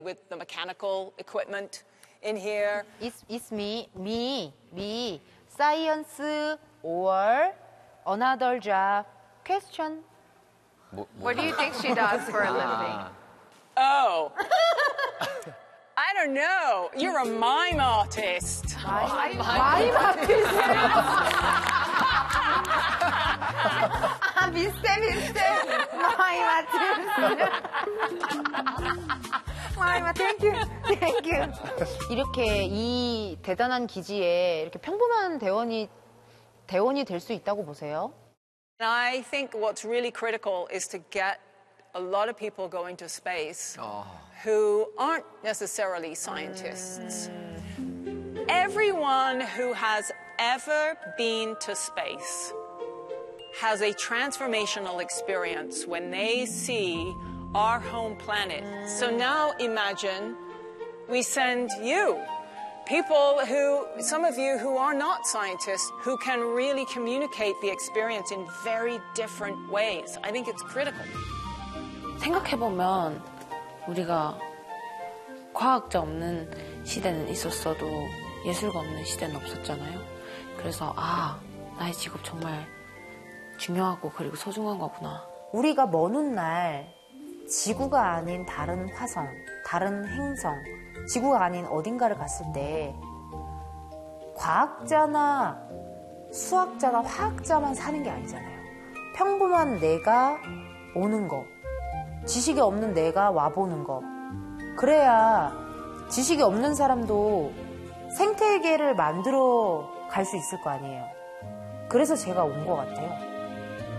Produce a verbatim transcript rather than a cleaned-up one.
with the mechanical equipment in here. It's, it's me, me, me, science or another job. Question. 뭐, 뭐. What do you think she does for a living? Oh. I don't know. You're a mime artist. Mime, mime artist. 아, 비슷해, 비슷해. mime artist. mime, thank you, thank you. 이렇게 이 대단한 기지에 이렇게 평범한 대원이, 대원이 될 수 있다고 보세요? I think what's really critical is to get a lot of people going to space Oh. who aren't necessarily scientists. Everyone who has ever been to space has a transformational experience when they see our home planet. So now imagine we send you, people who, some of you who are not scientists, who can really communicate the experience in very different ways. I think it's critical. 생각해보면 우리가 과학자 없는 시대는 있었어도 예술가 없는 시대는 없었잖아요. 그래서 아, 나의 직업 정말 중요하고 그리고 소중한 거구나. 우리가 먼 훗날 지구가 아닌 다른 화성, 다른 행성, 지구가 아닌 어딘가를 갔을 때 과학자나 수학자나 화학자만 사는 게 아니잖아요. 평범한 내가 오는 거, 지식이 없는 내가 와보는 거. 그래야 지식이 없는 사람도 생태계를 만들어 갈 수 있을 거 아니에요. 그래서 제가 온 것 같아요.